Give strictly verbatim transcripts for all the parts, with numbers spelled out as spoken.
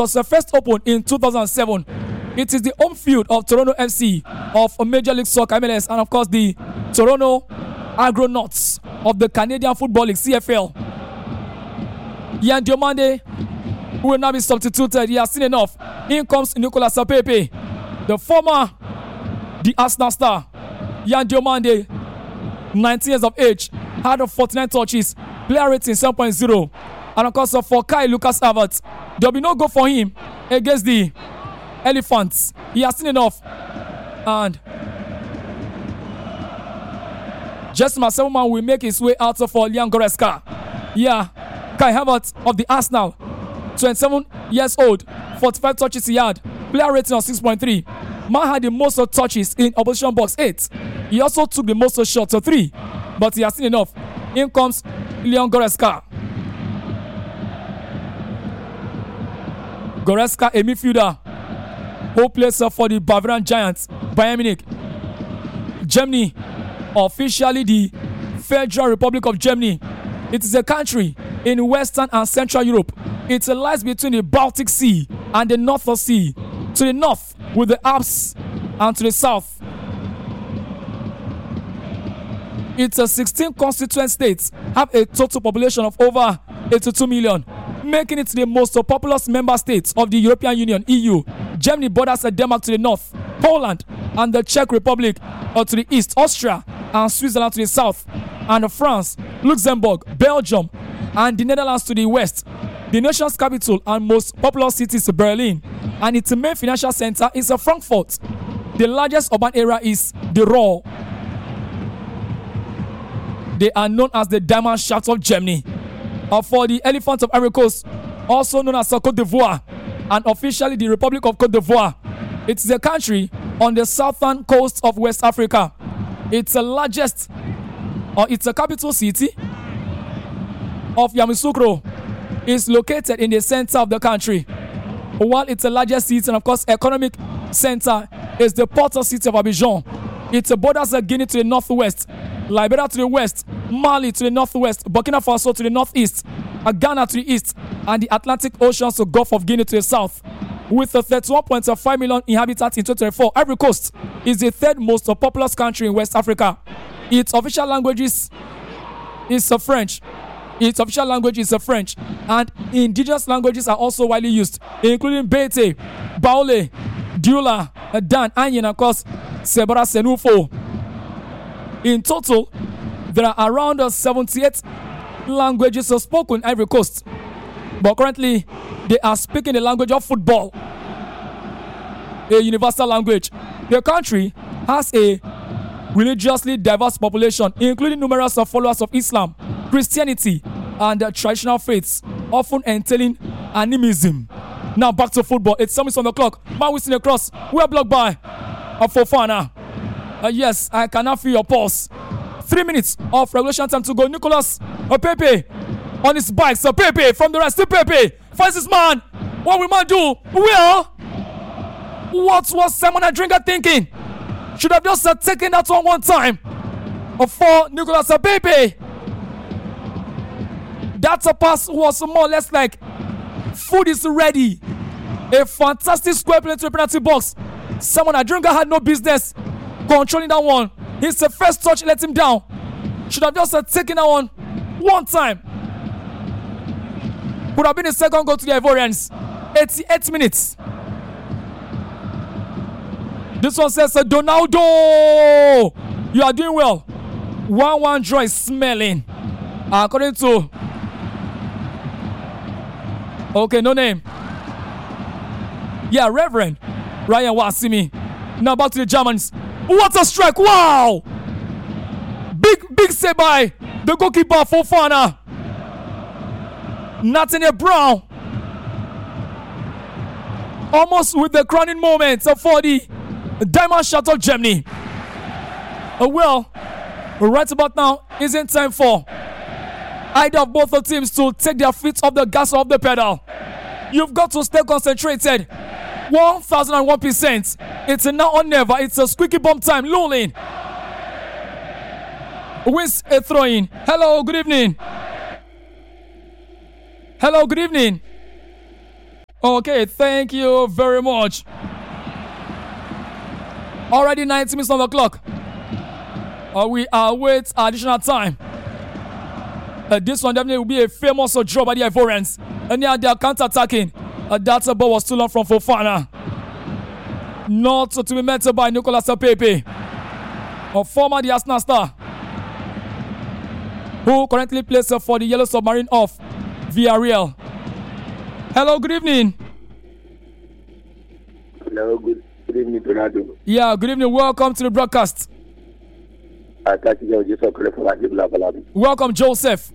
was first opened in two thousand seven. It is the home field of Toronto F C of Major League Soccer M L S and of course the Toronto Argonauts of the Canadian Football League C F L. Yan Diomande will now be substituted. He has seen enough. In comes Nicolas Pepe, the former the Arsenal star. Yan Diomande, nineteen years of age, had forty-nine touches, player rating seven point zero. And of course, for Kai Lucas Havertz, there will be no goal for him against the Elephants. He has seen enough. And Jesse Maseuma will make his way out for Leon Goretzka. Yeah, Kai Havertz of the Arsenal, twenty-seven years old, forty-five touches he had, player rating of six point three. Man had the most touches in opposition box eight. He also took the most shots of three, but he has seen enough. In comes Leon Goretzka. Goretzka, a midfielder who plays for the Bavarian Giants, Bayern Munich. Germany, officially the Federal Republic of Germany. It is a country in Western and Central Europe. It lies between the Baltic Sea and the North Sea. To the north with the Alps and to the south. Its uh, sixteen constituent states have a total population of over eighty-two million, making it the most uh, populous member states of the European Union, E U. Germany borders uh, Denmark to the north, Poland and the Czech Republic uh, to the east, Austria and Switzerland to the south, and uh, France, Luxembourg, Belgium and the Netherlands to the west. The nation's capital and most populous city is Berlin, and its main financial center is uh, Frankfurt. The largest urban area is the Ruhr. They are known as the Diamond Shafts of Germany. Uh, for the Elephant of Ivory Coast, also known as uh, Côte d'Ivoire, and officially the Republic of Côte d'Ivoire. It's a country on the southern coast of West Africa. It's the largest, or uh, it's a capital city of Yamoussoukro. Is located in the center of the country, while its the largest city and of course economic center is the port city of Abidjan. It borders Guinea to the northwest, Liberia to the west, Mali to the northwest, Burkina Faso to the northeast, Ghana to the east, and the Atlantic Ocean to Gulf of Guinea to the south. With thirty-one point five million inhabitants in twenty twenty-four, Ivory Coast is the third most populous country in West Africa. Its official languages is French. Its official language is French, and indigenous languages are also widely used, including Bete, Baole, Dioula, Dan, Anyin, and of course, Sebara Senufo. In total, there are around seventy-eight languages spoken in Ivory Coast, but currently they are speaking the language of football, a universal language. The country has a religiously diverse population, including numerous followers of Islam, Christianity, and uh, traditional faiths, often entailing animism. Now back to football. It's seven minutes on the clock. Man whistling across. We are blocked by uh, Fofana. Uh, yes, I cannot feel your pulse. Three minutes of regulation time to go. Nicolas uh, Pepe on his bike. So Pepe from the right. Still Pepe finds his man. What will man do? Well, what was Simon Adringa thinking? Should have just uh, taken that one one time uh, for Nicolas uh, Pepe. That uh, pass was more or less like food is ready. A fantastic square play to the penalty box. Simon Adringa had no business controlling that one. His uh, first touch let him down. Should have just uh, taken that one one time. Would have been the second goal to the Ivorians. eighty-eight minutes. This one says, uh, Donaldo, you are doing well. one one draw is smelling. Uh, according to... Okay, no name. Yeah, Reverend Ryan Wasimi. Now back to the Germans. What a strike! Wow! Big, big save by the goalkeeper Fofana. Nathaniel Brown. Almost with the crowning moment for the Diamond Shot of Germany. Uh, well, right about now isn't time for either of both the teams to take their feet off the gas or off the pedal. You've got to stay concentrated. one thousand one percent. It's a now or never. It's a squeaky bump time. Lulin wins a throw-in. Hello, good evening. Hello, good evening. Okay, thank you very much. Already ninety minutes on the clock. Uh, we await additional time. Uh, this one definitely will be a famous draw by the Ivorians. And now they are counter-attacking. Uh, that ball was stolen from Fofana. Not to be met by Nicolas Pepe, a former the Arsenal star, who currently plays for the Yellow Submarine of Villarreal. Hello, good evening. Hello, good, good evening, Ronaldo. Yeah, good evening. Welcome to the broadcast. Welcome, Joseph.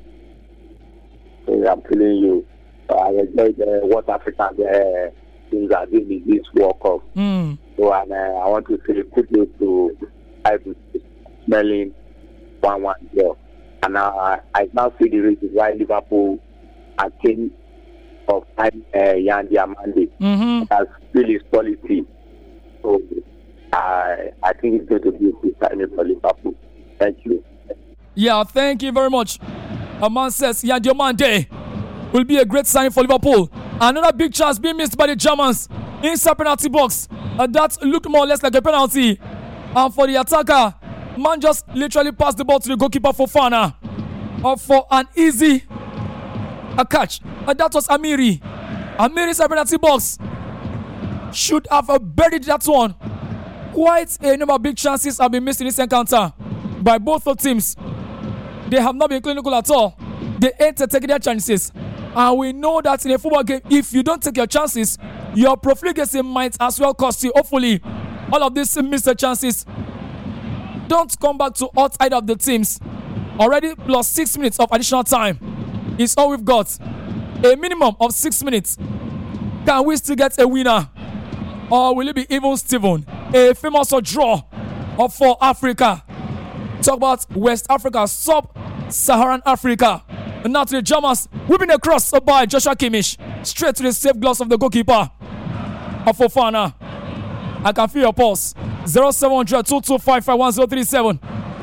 Hey, I'm feeling you. I enjoyed uh, what African uh, things are doing in this World Cup. Mm. So, and uh, I want to say quickly to Ivory smelling one one zero. And now I, I now see the reason why Liverpool are king of time uh, Yandi Amande. Mm-hmm. That's really quality. So I I think it's going to be a good time for Liverpool. Thank you. Yeah, thank you very much. A man says Yandi Amande will be a great signing for Liverpool. Another big chance being missed by the Germans inside penalty box. Uh, that looked more or less like a penalty. And for the attacker, man just literally passed the ball to the goalkeeper Fofana uh, for an easy a catch. Uh, that was Amiri. Amiri inside penalty box. Should have uh, buried that one. Quite a number of big chances have been missed in this encounter by both the teams. They have not been clinical at all. They ain't taking their chances. And we know that in a football game, if you don't take your chances, your profligacy might as well cost you. Hopefully, all of these missed chances don't come back to hurt either of the teams. Already plus six minutes of additional time is all we've got. A minimum of six minutes. Can we still get a winner? Or will it be even Steven? A famous draw for Africa. Talk about West Africa, sub-Saharan Africa. And now to the Germans, whipping across by Joshua Kimmich. Straight to the safe gloves of the goalkeeper of Fofana. I can feel your pulse. zero seven hundred, two two five, five one zero three seven.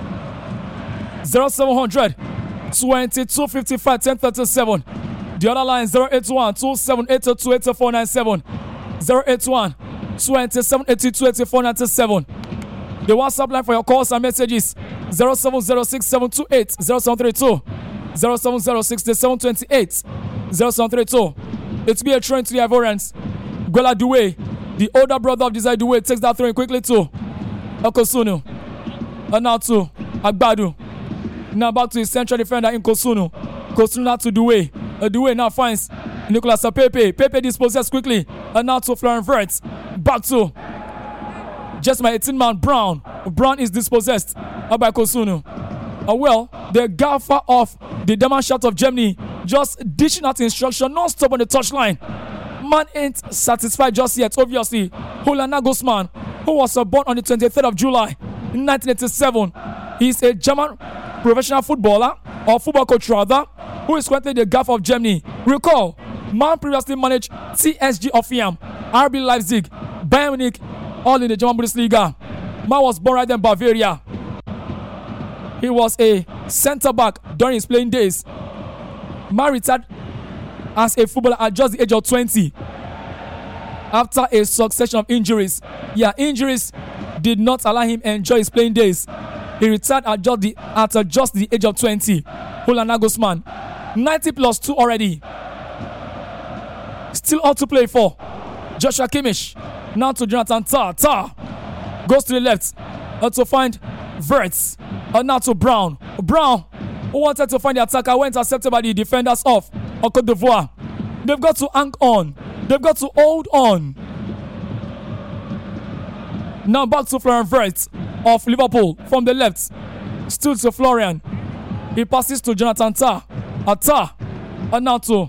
zero seven hundred, twenty-two fifty-five, ten thirty-seven. The other line zero eight one, two seven eight two, eight four nine seven. zero eight one, two seven eight two, eight four nine seven. The WhatsApp line for your calls and messages zero seven zero six seven two eight zero seven three two. zero seven zero six seven two eight zero seven three two. It's be a train to the Ivorians. Gola Doué, the older brother of Desire Doué, takes that throw in quickly to Okosunu. And now to Agbadu. Now back to his central defender in Kosunu. Kosunu now to Doué. Uh, Doué now finds Nicolas Pepe. Pepe dispossessed quickly. And now to Florian Wirtz. Back to just my eighteen man Brown. Brown is dispossessed uh, by Kosunu. Uh, well, the gaffer of the Damascus of Germany just dishing out instruction non-stop on the touchline. Man ain't satisfied just yet, obviously. Julian Nagelsmann, who was uh, born on the twenty-third of July nineteen eighty-seven. He's a German professional footballer, or football coach rather, who is currently the gaffer of Germany. Recall, man previously managed T S G Hoffenheim, R B Leipzig, Bayern Munich, all in the German Bundesliga. Man was born right in Bavaria. He was a centre-back during his playing days. Man retired as a footballer at just the age of twenty after a succession of injuries. Yeah, injuries did not allow him enjoy his playing days. He retired at just the, at uh, just the age of twenty. Julian Nagelsmann, ninety plus two already. Still all to play for. Joshua Kimmich, now to Jonathan Tah. Tah goes to the left uh, to find Wirtz. Uh, now to Brown. Brown, who wanted to find the attacker, were intercepted by the defenders of Côte d'Ivoire. They've got to hang on. They've got to hold on. Now back to Florian Wirtz of Liverpool from the left. Still to Florian. He passes to Jonathan Tah. Uh, Tah. And now to...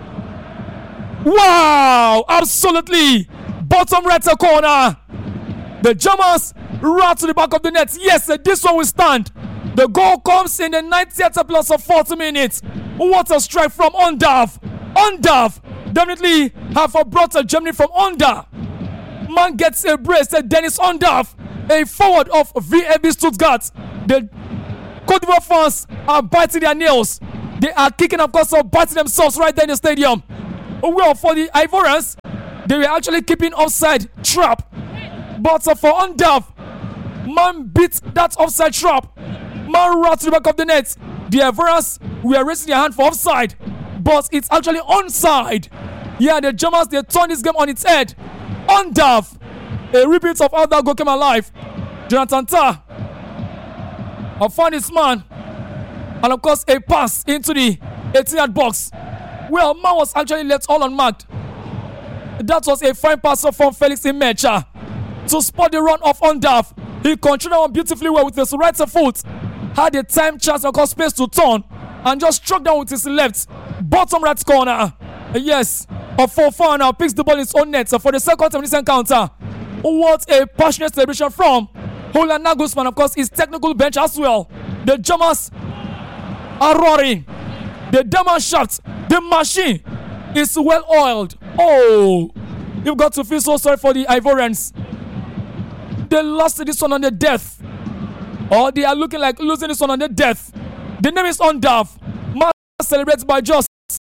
Wow! Absolutely! Bottom right corner. The Germans right to the back of the net. Yes, this one will stand. The goal comes in the ninetieth plus of forty minutes. What a strike from Undav. Undav definitely have brought Germany from under. Man gets a brace. Dennis Undav, a forward of V F B Stuttgart. The Côte d'Ivoire fans are biting their nails. They are kicking, of course, or biting themselves right there in the stadium. Well, for the Ivorians, they were actually keeping offside trap. But uh, for Undav, man beat that offside trap. Man ran to the back of the net. The Ivorians were raising their hand for offside. But it's actually onside. Yeah, the Germans, they turned this game on its head. Undav, a repeat of how that goal came alive. Jonathan Tah uh, found his man. And of course, a pass into the eighteen-yard box. Well, man was actually left all unmarked. That was a fine pass from Felix Imecha to spot the run of Undav. He controlled one beautifully well with his right foot. Had a time chance and got space to turn and just struck down with his left bottom right corner. Yes, a Fofana now picks the ball in his own net for the second time in this encounter. What a passionate celebration from Julian Nagelsmann. Of course, his technical bench as well. The Germans are roaring. The diamond shaft, the machine is well oiled. Oh, you've got to feel so sorry for the Ivorians. They lost this one on the death. Or they are looking like losing this one on the death. The name is Undav. Man celebrates by just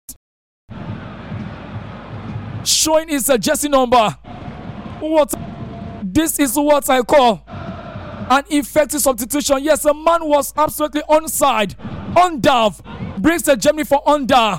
showing his uh, jersey number. What? This is what I call an effective substitution. Yes, a man was absolutely onside. Undav brings the Germany for under.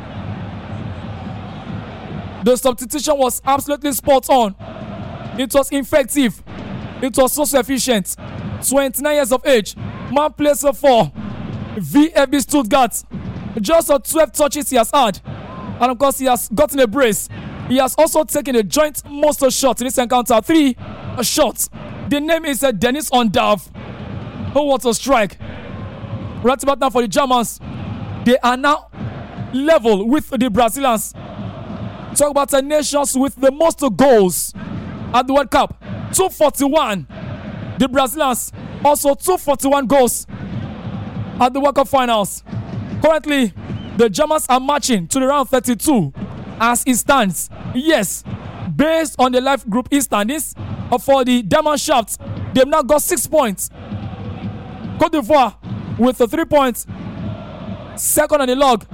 The substitution was absolutely spot on. It was effective. It was so efficient. twenty-nine years of age. Man plays for V F B Stuttgart. Just uh, twelve touches he has had. And of course, he has gotten a brace. He has also taken a joint monster shot in this encounter. Three uh, shots. The name is uh, Dennis Undav. Oh, what a strike. Right about now for the Germans. They are now level with the Brazilians. Talk about the nations with the most goals at the World Cup. two forty-one. The Brazilians also two forty-one goals at the World Cup finals. Currently, the Germans are marching to the round thirty-two as it stands. Yes, based on the live group E standings for the Diamond Shaft, they've now got six points. Cote d'Ivoire with the three points, second on the log.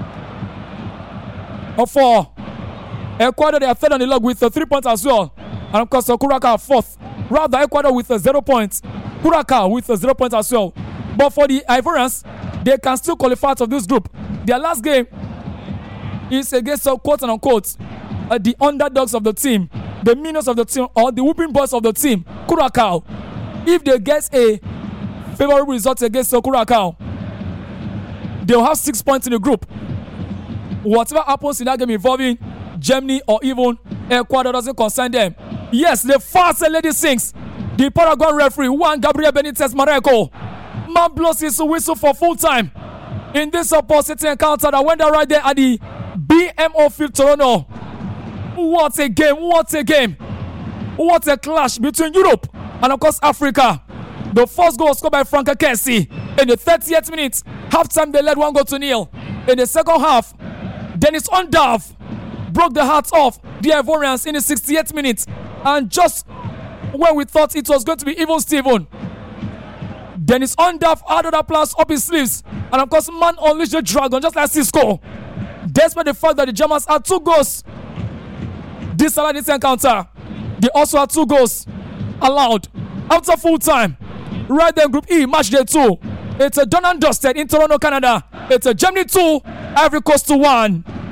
For Ecuador, they are third on the log with the three points as well. And of course, Curacao fourth. Rather, Ecuador with a zero points. Curacao with a zero points as well. But for the Ivorians, they can still qualify out of this group. Their last game is against, uh, quote and unquote, uh, the underdogs of the team, the minions of the team, or the whooping boys of the team, Curacao. If they get a favorable result against uh, Curacao, they'll have six points in the group. Whatever happens in that game involving Germany or even Ecuador doesn't concern them. Yes, the fast lady sings. The Paraguayan referee, Juan Gabriel Benitez Mareco, man blows his whistle for full time in this opposite encounter that went down right there at the B M O Field, Toronto. What a game, what a game. What a clash between Europe and of course Africa. The first goal was scored by Frank Kessie in the thirtieth minute. Halftime they led one goal to nil. In the second half, Dennis Undav broke the hearts of the Ivorians in the sixty-eighth minute. And just when we thought it was going to be even Steven, Dennis Undav had other plans up his sleeves. And of course, man unleashed the dragon just like Cisco. Despite the fact that the Germans had two goals this allowed this encounter, they also had two goals allowed after full time. Right there in Group E, match day two. It's a done and dusted in Toronto, Canada. It's a Germany two, Ivory Coast to one.